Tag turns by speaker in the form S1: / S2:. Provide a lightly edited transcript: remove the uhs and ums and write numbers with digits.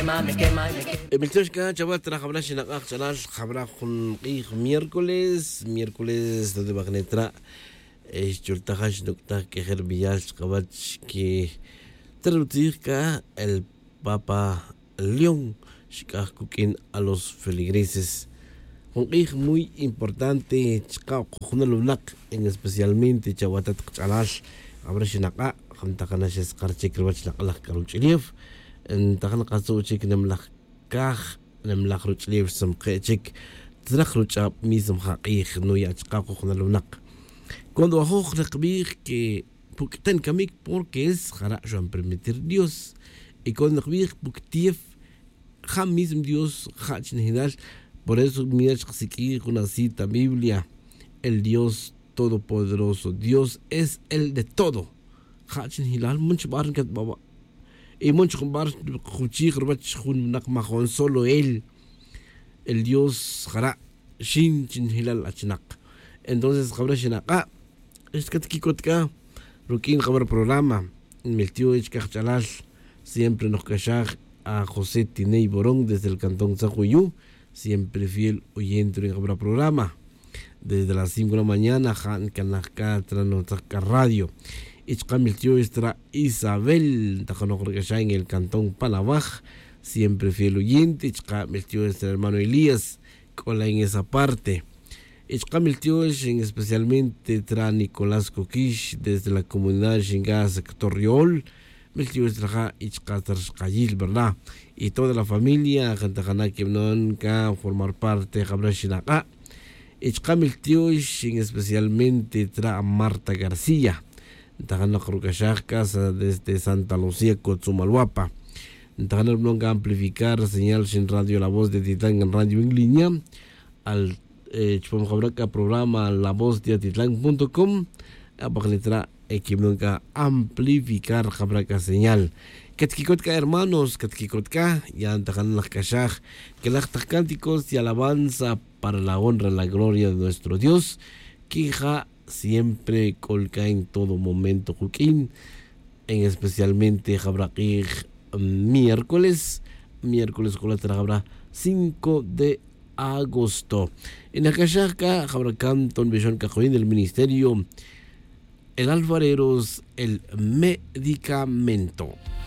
S1: Miltoshka, chaval, trabajabra shinakak chanal, jabra miércoles de Bagnetra, chultajash nukta que herbiyash kabach que traducirka el Papa León, shikaj kukin a los feligreses. Un muy importante, chikao lunak, en especialmente chawatat chanal, abra shinaka, jamtakanash eskarche kribach nakalak karuchiliev. انتقلنا قصوتشيك نملخ كاخ نملخ روش ليف سم قيتشيك تزرخ روش اب ميزم خاقيخ نو ياتشقاقو خنا لونق كوندو اخوخ نقبيخ que ten camik porque es jara joan permitir Dios y con naqbih buktief jam mism Dios hachin hidal por eso mirach qsiki una cita Biblia el Dios todopoderoso Dios es el de todo hachin hilal much barn kat baba y mucho bar juchi grbat khun nak mahon solo él el Dios jara shin chin hilal achnak entonces qabra shinaka es que kikotka rukin khabar programa miltio ich kachalal siempre nos kashaj a José Tinei Borón desde el cantón Zajuyu siempre fiel oyente en el programa desde las 5 de la mañana han kanaka tranotaka radio Ichkamiltio extra Isabel, Tajanogregasha en el cantón Panabaj, siempre fiel oyente. Ichkamiltio extra hermano Elías, cola en esa parte. Ichkamiltio especialmente tra Nicolás Coquish, desde la comunidad Xinga sector Riol. Miltio extra Ichkatarskayil, ¿verdad? Y toda la familia, Jantajana que no formar parte de Jabrashinaka. Ichkamiltio especialmente tra Marta García. Tajana casa desde Santa Lucía, Cotzumalhuapa. Tajana blonga amplificar señal sin radio La Voz de Titlán en radio en línea. Al Chupamjabraca programa La Voz de Titlán.com. Apagnetra equiblonga amplificar jabraca señal. Katkikotka hermanos, Katkikotka, ya Tajana las Kashaj, que las cánticos de alabanza para la honra y la gloria de nuestro Dios. Kija siempre colca en todo momento Juquín, en especialmente Jabraquij miércoles con la trabra 5 de agosto. En la cachaca Jabracanton Bellón Cajoín del Ministerio El Alfareros, el medicamento.